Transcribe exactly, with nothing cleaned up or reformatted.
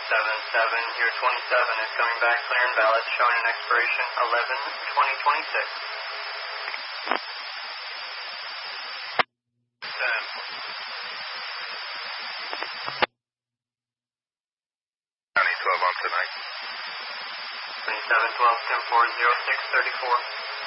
seven seven, here twenty-seven is coming back clear and valid, showing an expiration eleven twenty twenty-six. ten. County twelve on tonight. twenty-seven twelve, ten four zero six thirty-four.